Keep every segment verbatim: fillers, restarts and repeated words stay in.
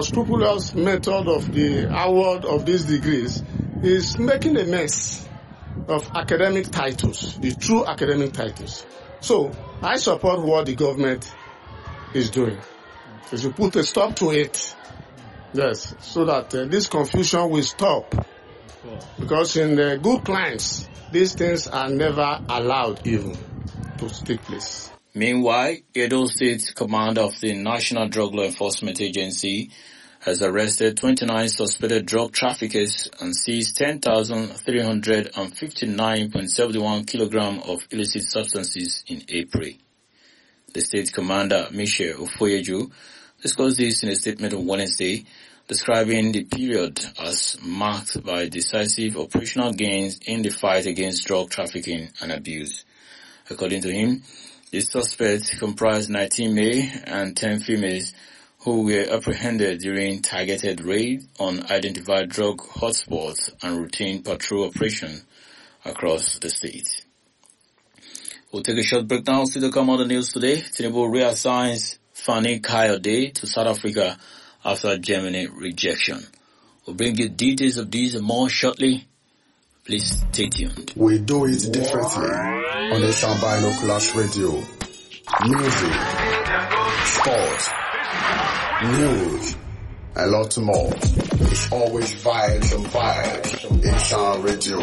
unscrupulous method of the award of these degrees is making a mess of academic titles, the true academic titles. So I support what the government is doing. They should put a stop to it. Yes, so that uh, this confusion will stop. Because in the good clients, these things are never allowed even to take place. Meanwhile, Edo State Commander of the National Drug Law Enforcement Agency has arrested twenty-nine suspected drug traffickers and seized ten thousand three hundred fifty-nine point seven one kilograms of illicit substances in April. The State Commander, Michel Ofoyeju, discussed this in a statement on Wednesday, describing the period as marked by decisive operational gains in the fight against drug trafficking and abuse. According to him, the suspects comprised nineteen male and ten females who were apprehended during targeted raids on identified drug hotspots and routine patrol operations across the state. We'll take a short break now. Still to come on the news today. Tinubu reassigns Fani Kayode to South Africa after Germany rejection. We'll bring you details of these and more shortly. Please stay tuned. We do it differently on the Sound Binoculars Radio. Music, sports, news, a lot more. It's always vibes and vibes in Sound Radio.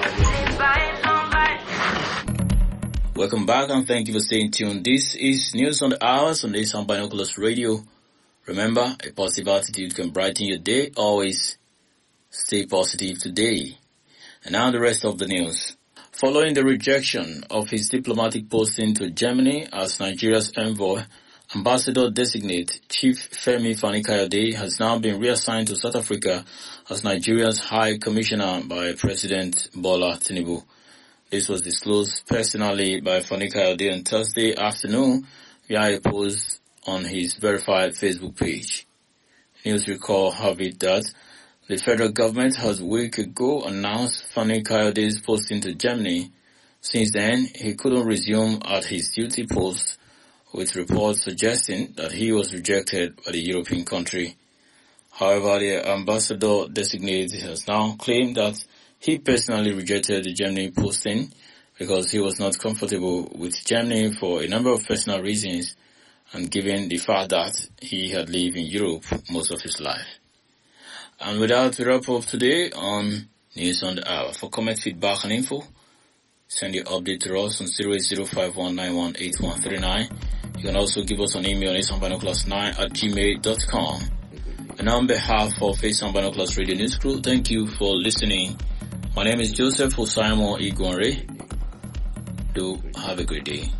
Welcome back and thank you for staying tuned. This is News on the Hours on the Sound Binoculars Radio. Remember, a positive attitude can brighten your day. Always stay positive today. And now the rest of the news. Following the rejection of his diplomatic posting to Germany as Nigeria's envoy, Ambassador-designate Chief Femi Fani-Kayode has now been reassigned to South Africa as Nigeria's High Commissioner by President Bola Tinubu. This was disclosed personally by Fani-Kayode on Thursday afternoon via a post on his verified Facebook page. News recall have it that the federal government has a week ago announced Fani-Kayode's posting to Germany. Since then, he couldn't resume at his duty post, with reports suggesting that he was rejected by the European country. However, the ambassador-designate has now claimed that he personally rejected the Germany posting because he was not comfortable with Germany for a number of personal reasons, and given the fact that he had lived in Europe most of his life. And with that, we wrap up today on News on the Hour. For comment, feedback, and info, send your update to us on zero eight zero five one nine one eight one three nine. You can also give us an email on asoundbinoculars nine at gmail dot com. And on behalf of Asound Binoculars Radio News Crew, thank you for listening. My name is Joseph Osaimo Igwanre. Do have a great day.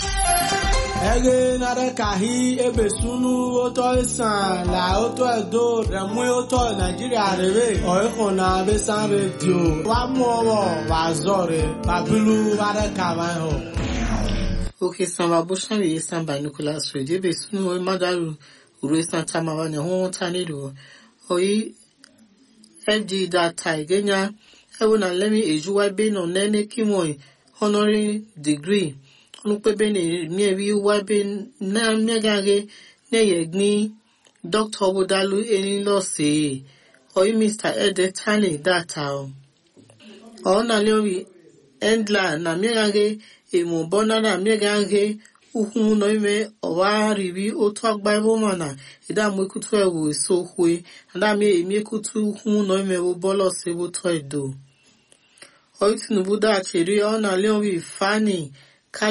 Ege nare kahi ebe sunu oto isan la oto edo remu oto Nigeria rebe oiko na besan radio wa mu owo wa zore babilu nare kaman ho. Okay, samba bushan we Asound Binoculars Radio be sunu o madaru uru santa mawa ne ho tani do oyi F G data igenya ewo na lemi ejuwa be no nene kimoi honorary degree Nukpe ne miewi wabe na megage ne yegni Doctor Obodalu eni lo se oyi Mister Ede Tani data o ona lewi endla na megage emu bona na megage uhu no ime owa ribi otu agba mana ida mu ikutu ewu so hwe nda me emi ikutu uhu no ime wo bolo se wo to edo oyi Tinubu da cheri ona lewi Fani